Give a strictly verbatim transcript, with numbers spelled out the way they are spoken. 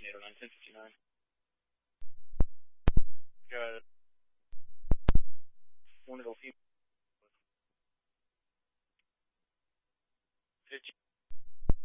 eight oh nine, ten fifty-nine. Got it. Wonderful. fifty.